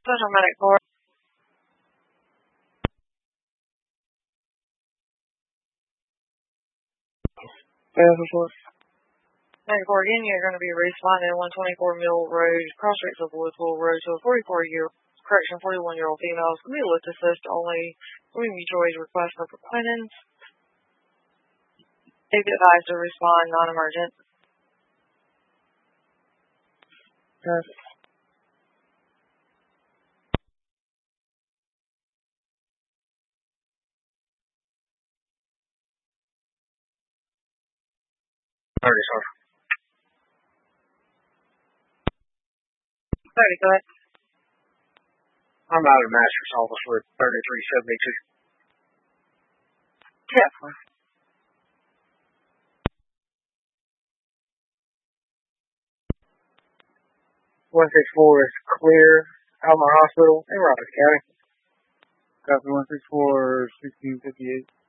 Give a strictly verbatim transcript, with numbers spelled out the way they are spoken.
Special Medic four. Special Force. Medic four again, you're going to be responding at one twenty-four Mill Road, cross streets of Louisville Road to a forty-four year, correction, forty-one year old female. It's going to be lift assist only. We mutual aid request for acquaintance. They've advised to respond non-emergent. Yes. thirty, sir. thirty, go ahead. I'm out of Master's office with thirty-three seventy-two. Tip. one sixty-four is clear. Alma Hospital in Roberts County. Copy one sixty-four, sixteen fifty-eight.